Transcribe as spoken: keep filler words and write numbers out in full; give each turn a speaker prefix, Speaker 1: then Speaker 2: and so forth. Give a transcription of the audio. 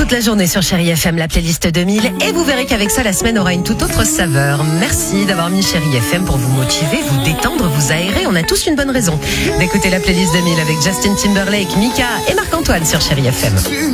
Speaker 1: toute la journée sur Chérie F M, la playlist deux mille, et vous verrez qu'avec ça, la semaine aura une toute autre saveur. Merci d'avoir mis Chérie F M pour vous motiver, vous détendre, vous aérer. On a tous une bonne raison d'écouter la playlist deux mille avec Justin Timberlake, Mika et Marc-Antoine sur Chérie F M.